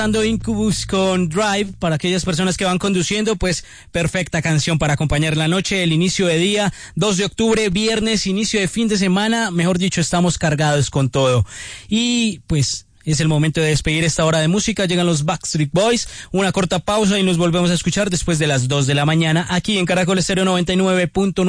Incubus con Drive, para aquellas personas que van conduciendo, pues perfecta canción para acompañar la noche, el inicio de día, 2 de octubre, viernes, inicio de fin de semana, mejor dicho, estamos cargados con todo. Y pues es el momento de despedir esta hora de música, llegan los Backstreet Boys, una corta pausa y nos volvemos a escuchar después de las 2 de la mañana aquí en Caracol Estéreo 99.9.